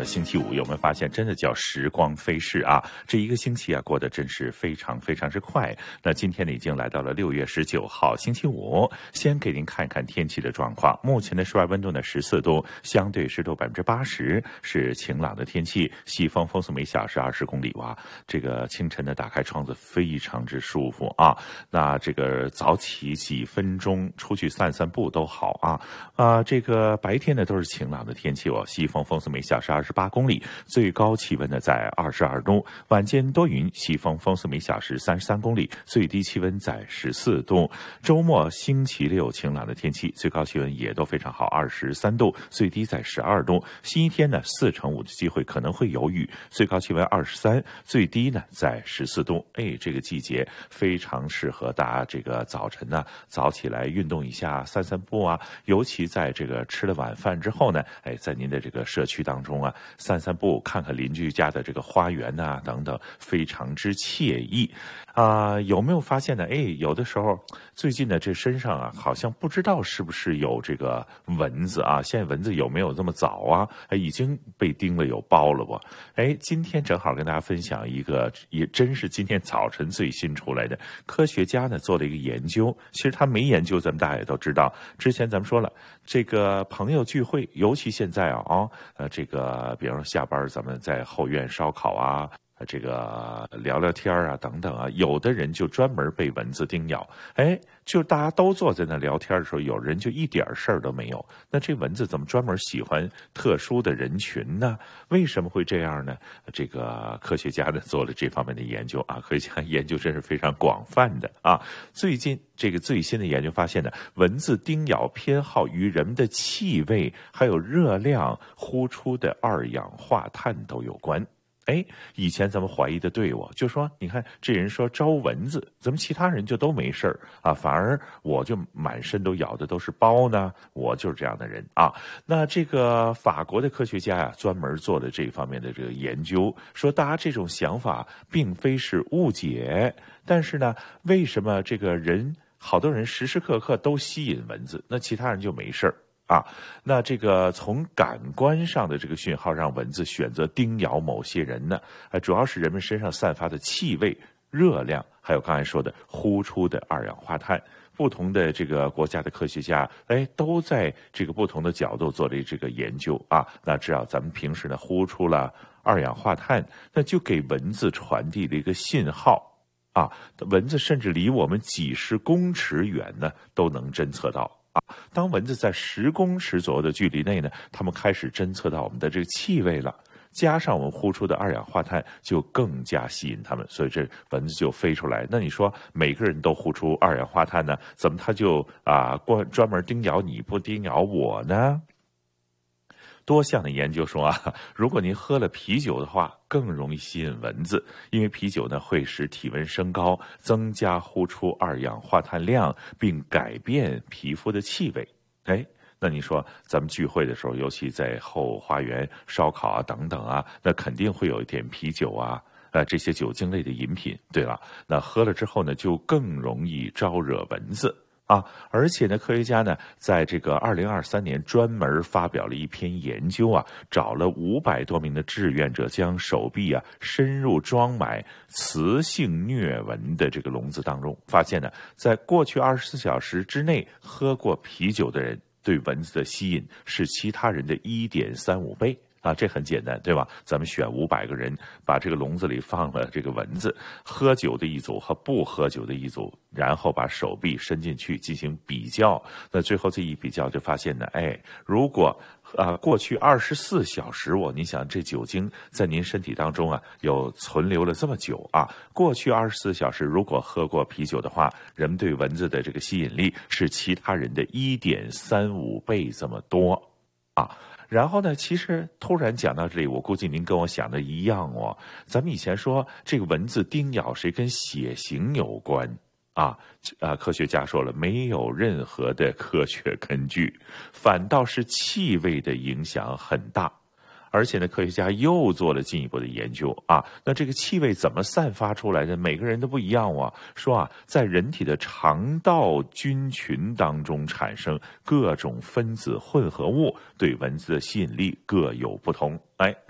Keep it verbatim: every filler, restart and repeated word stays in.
了星期五，有没有发现真的叫时光飞逝啊？这一个星期啊过得真是非常非常之快。那今天呢已经来到了六月十九号星期五，先给您看看天气的状况。目前的室外温度呢十四度，相对湿度百分之八十，是晴朗的天气，西风风速每小时二十公里。哇，这个清晨呢打开窗子非常之舒服啊。那这个早起几分钟出去散散步都好啊。啊，这个白天呢都是晴朗的天气哦，西风风速每小时二十八公里，最高气温呢在二十二度。晚间多云，西风风速每小时三十三公里，最低气温在十四度。周末星期六晴朗的天气，最高气温也都非常好，二十三度，最低在十二度。星期天呢四成五的机会可能会有雨，最高气温二十三，最低呢在十四度。哎，这个季节非常适合大家这个早晨呢早起来运动一下，散散步啊，尤其在这个吃了晚饭之后呢，哎，在您的这个社区当中啊，散散步，看看邻居家的这个花园呐、啊、等等，非常之惬意啊、呃。有没有发现呢？哎，有的时候最近呢，这身上啊，好像不知道是不是有这个蚊子啊？现在蚊子有没有这么早啊？哎，已经被叮了有包了不？哎，今天正好跟大家分享一个，也真是今天早晨最新出来的，科学家呢做了一个研究。其实他没研究，咱们大家也都知道。之前咱们说了，这个朋友聚会，尤其现在啊啊，呃，这个比方说下班咱们在后院烧烤啊，这个聊聊天啊等等啊，有的人就专门被蚊子叮咬，哎，就大家都坐在那聊天的时候，有人就一点事儿都没有。那这蚊子怎么专门喜欢特殊的人群呢？为什么会这样呢？这个科学家呢做了这方面的研究啊，科学家研究真是非常广泛的啊。最近这个最新的研究发现呢，蚊子叮咬偏好与人们的气味还有热量呼出的二氧化碳都有关。哎，以前咱们怀疑的对我，就说你看这人说招蚊子，怎么其他人就都没事啊，反而我就满身都咬的都是包呢？我就是这样的人啊。那这个法国的科学家呀、啊，专门做的这方面的这个研究，说大家这种想法并非是误解，但是呢，为什么这个人好多人时时刻刻都吸引蚊子，那其他人就没事儿？啊，那这个从感官上的这个讯号让蚊子选择叮咬某些人呢？呃，主要是人们身上散发的气味、热量，还有刚才说的呼出的二氧化碳。不同的这个国家的科学家，哎，都在这个不同的角度做了这个研究啊。那只要咱们平时呢呼出了二氧化碳，那就给蚊子传递了一个信号啊。蚊子甚至离我们几十公尺远呢都能侦测到。啊，当蚊子在十公尺左右的距离内呢，它们开始侦测到我们的这个气味了，加上我们呼出的二氧化碳，就更加吸引它们，所以这蚊子就飞出来。那你说每个人都呼出二氧化碳呢，怎么它就啊专专门叮咬你不叮咬我呢？多项的研究说啊，如果您喝了啤酒的话，更容易吸引蚊子，因为啤酒呢会使体温升高，增加呼出二氧化碳量，并改变皮肤的气味。哎，那你说咱们聚会的时候，尤其在后花园烧烤啊等等啊，那肯定会有一点啤酒啊，呃这些酒精类的饮品，对了，那喝了之后呢，就更容易招惹蚊子。啊，而且呢，科学家呢，在这个二零二三年专门发表了一篇研究啊，找了五百多名的志愿者，将手臂啊深入装满雌性疟蚊的这个笼子当中，发现呢，在过去二十四小时之内喝过啤酒的人，对蚊子的吸引是其他人的一点三五倍。啊，这很简单，对吧？咱们选五百个人，把这个笼子里放了这个蚊子，喝酒的一组和不喝酒的一组，然后把手臂伸进去进行比较。那最后这一比较就发现呢，哎，如果啊、呃、过去二十四小时我，你想这酒精在您身体当中啊有存留了这么久啊，过去二十四小时如果喝过啤酒的话，人们对蚊子的这个吸引力是其他人的一点三五倍这么多啊。然后呢，其实突然讲到这里，我估计您跟我想的一样哦。咱们以前说这个蚊子叮咬谁跟血型有关啊？啊，科学家说了，没有任何的科学根据，反倒是气味的影响很大。而且呢，科学家又做了进一步的研究啊，那这个气味怎么散发出来的？每个人都不一样啊。说啊，在人体的肠道菌群当中产生各种分子混合物，对蚊子的吸引力各有不同。哎。